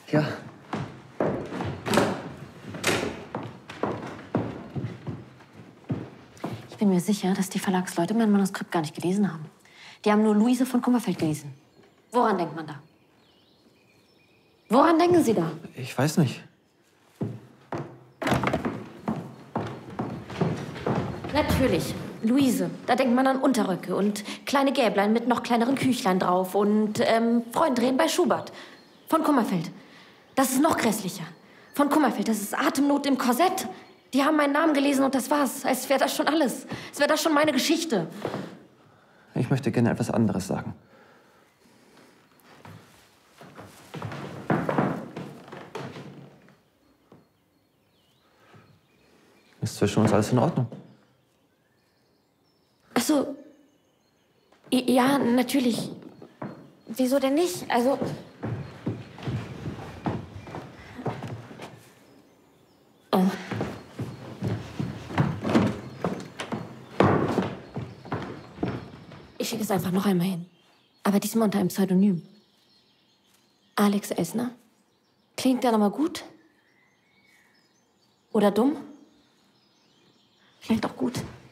Ja. Ich bin mir sicher, dass die Verlagsleute mein Manuskript gar nicht gelesen haben. Die haben nur Luise von Kummerfeld gelesen. Woran denkt man da? Woran denken Sie da? Ich weiß nicht. Natürlich, Luise. Da denkt man an Unterröcke und kleine Gäblein mit noch kleineren Küchlein drauf und Freundrehen bei Schubert. Von Kummerfeld. Das ist noch grässlicher. Von Kummerfeld, das ist Atemnot im Korsett. Die haben meinen Namen gelesen und das war's. Als wäre das schon alles. Als wäre das schon meine Geschichte. Ich möchte gerne etwas anderes sagen. Ist zwischen uns alles in Ordnung? Ach so. Ja, natürlich. Wieso denn nicht? Also... Oh. Ich schicke es einfach noch einmal hin. Aber diesmal unter einem Pseudonym. Alex Elsner? Klingt der nochmal gut? Oder dumm? Klingt doch gut.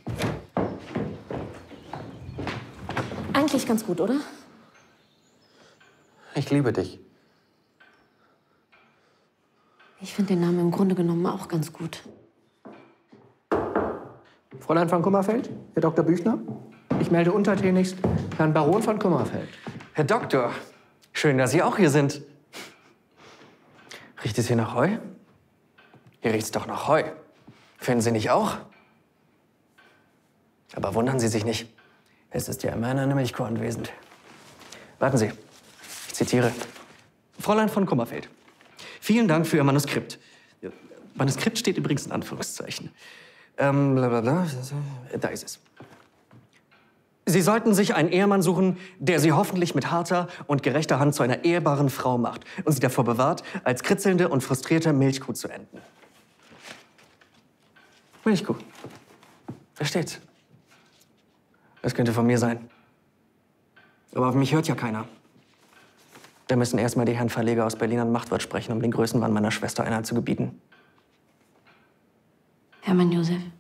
Eigentlich ganz gut, oder? Ich liebe dich. Ich finde den Namen im Grunde genommen auch ganz gut. Fräulein von Kummerfeld, Herr Dr. Büchner. Ich melde untertänigst Herrn Baron von Kummerfeld. Herr Doktor, schön, dass Sie auch hier sind. Riecht es hier nach Heu? Hier riecht's doch nach Heu. Finden Sie nicht auch? Aber wundern Sie sich nicht. Es ist ja immerhin eine Milchkuh anwesend. Warten Sie, ich zitiere. Fräulein von Kummerfeld, vielen Dank für Ihr Manuskript. Manuskript steht übrigens in Anführungszeichen. Blablabla. Da ist es. Sie sollten sich einen Ehemann suchen, der Sie hoffentlich mit harter und gerechter Hand zu einer ehrbaren Frau macht und Sie davor bewahrt, als kritzelnde und frustrierte Milchkuh zu enden. Milchkuh. Da steht's. Das könnte von mir sein. Aber auf mich hört ja keiner. Da müssen erstmal die Herren Verleger aus Berlin an Machtwort sprechen, um den Größenwahn meiner Schwester Einhalt zu gebieten. Hermann Josef.